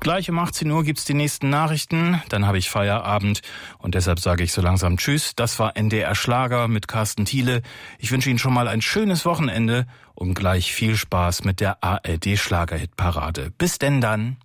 Gleich um 18 Uhr gibt's die nächsten Nachrichten, dann habe ich Feierabend und deshalb sage ich so langsam Tschüss. Das war NDR Schlager mit Carsten Thiele. Ich wünsche Ihnen schon mal ein schönes Wochenende und gleich viel Spaß mit der ARD Schlagerhitparade. Bis denn dann.